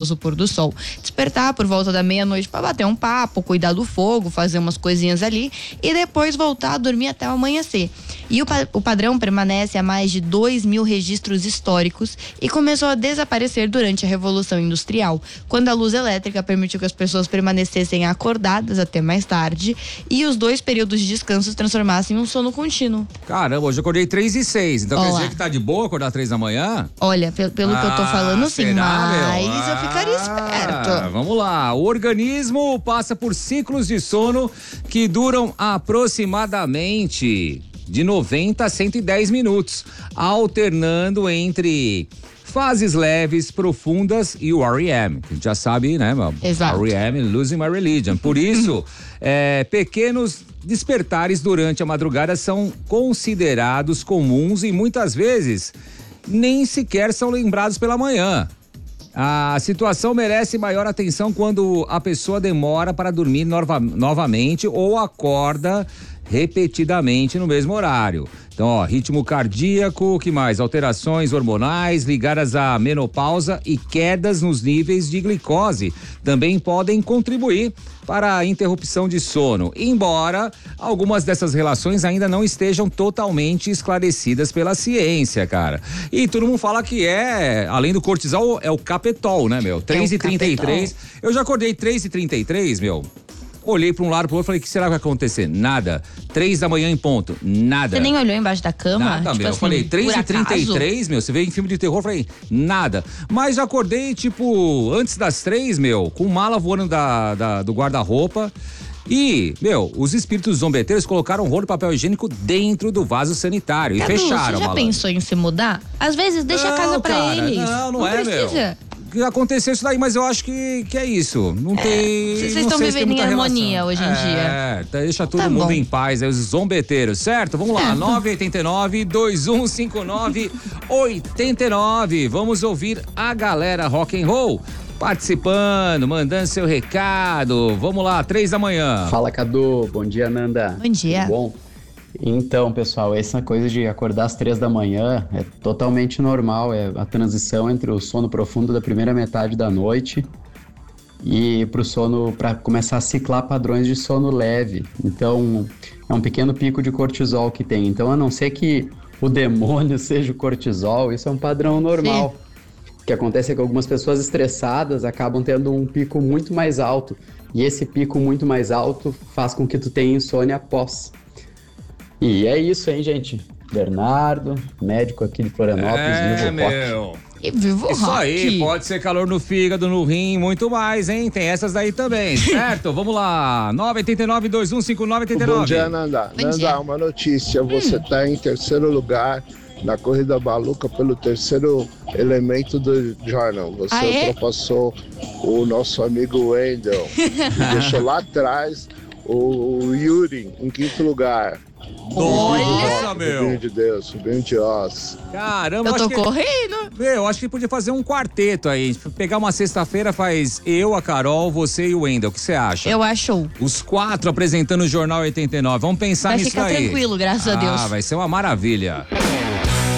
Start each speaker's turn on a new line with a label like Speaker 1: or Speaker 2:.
Speaker 1: após o pôr do sol. Despertar por volta da meia-noite para bater um papo, cuidar do fogo, fazer umas coisinhas ali e depois voltar a dormir até o amanhecer. E o padrão permanece a mais de 2.000 registros históricos e começou a desaparecer durante a Revolução Industrial, quando a luz elétrica permitiu que as pessoas permanecessem acordadas até mais tarde e os 2 períodos de descanso se transformassem em um sono contínuo.
Speaker 2: Caramba, hoje eu acordei 3 e 6, então
Speaker 1: Olá.
Speaker 2: quer dizer que tá de boa acordar 3 da manhã?
Speaker 1: Olha, pelo que eu tô falando, sim,
Speaker 2: será,
Speaker 1: mas
Speaker 2: meu?
Speaker 1: eu ficaria esperto.
Speaker 2: Vamos lá, o organismo passa por ciclos de sono que duram aproximadamente de 90 a 110 minutos, alternando entre fases leves, profundas e o REM, que a gente já sabe, né, meu?
Speaker 1: Exato.
Speaker 2: REM, Losing My Religion. Por isso, pequenos despertares durante a madrugada são considerados comuns e muitas vezes nem sequer são lembrados pela manhã. A situação merece maior atenção quando a pessoa demora para dormir novamente ou acorda repetidamente no mesmo horário. Então, ó, ritmo cardíaco, que mais? Alterações hormonais ligadas à menopausa e quedas nos níveis de glicose também podem contribuir para a interrupção de sono, embora algumas dessas relações ainda não estejam totalmente esclarecidas pela ciência, cara. E todo mundo fala que além do cortisol, é o capetol, né, meu? 3h33. Eu já acordei 3h33, meu. Olhei pra um lado pro outro e falei, o que será que vai acontecer? Nada. 3 da manhã em ponto. Nada.
Speaker 1: Você nem olhou embaixo da cama?
Speaker 2: Nada,
Speaker 1: tipo
Speaker 2: meu. Eu
Speaker 1: assim,
Speaker 2: falei, 3h33, meu. Você veio em filme de terror, eu falei, nada. Mas já acordei, tipo, antes das 3, meu, com mala voando do guarda-roupa. E, meu, os espíritos zombeteiros colocaram um rolo de papel higiênico dentro do vaso sanitário e fecharam.
Speaker 1: Você já pensou em se mudar? Às vezes deixa a casa pra eles.
Speaker 2: Não é,
Speaker 1: precisa.
Speaker 2: meu. Aconteceu isso daí, mas eu acho que é isso. Não tem.
Speaker 1: Vocês estão vivendo em harmonia hoje em dia.
Speaker 2: Deixa todo mundo em paz, os zombeteiros, certo? Vamos lá, 989-2159-89. Vamos ouvir a galera rock and roll participando, mandando seu recado. Vamos lá, 3 da manhã.
Speaker 3: Fala, Cadu. Bom dia, Nanda.
Speaker 1: Bom dia.
Speaker 3: Tudo bom? Então, pessoal, essa coisa de acordar às 3 da manhã é totalmente normal, é a transição entre o sono profundo da primeira metade da noite e pro sono, para começar a ciclar padrões de sono leve. Então, é um pequeno pico de cortisol que tem. Então, a não ser que o demônio seja o cortisol, isso é um padrão normal. Sim. O que acontece é que algumas pessoas estressadas acabam tendo um pico muito mais alto, e esse pico muito mais alto faz com que tu tenha insônia após. E é isso, hein, gente? Bernardo, médico aqui de Florianópolis, vivo
Speaker 2: meu.
Speaker 1: E vivo
Speaker 2: Isso
Speaker 1: rock.
Speaker 2: aí, pode ser calor no fígado, no rim, muito mais, hein? Tem essas daí também, certo? Vamos lá, 989-2159-89.
Speaker 4: Bom dia, Nanda. Nanda, uma notícia, você tá em terceiro lugar na corrida maluca pelo terceiro elemento do Jornal. Você ultrapassou o nosso amigo Wendel, que deixou lá atrás o Yuri em quinto lugar.
Speaker 2: Nossa, meu!
Speaker 4: Sobrinho de Deus, sobrinho de Oz.
Speaker 2: Caramba,
Speaker 1: eu tô correndo.
Speaker 2: Meu, acho que podia fazer um quarteto aí. Pegar uma sexta-feira, faz eu, a Carol, você e o Wendel. O que você acha?
Speaker 1: Eu acho.
Speaker 2: Os 4 apresentando o Jornal 89. Vamos pensar nisso aí.
Speaker 1: Vai ficar tranquilo, graças a Deus.
Speaker 2: Vai ser uma maravilha.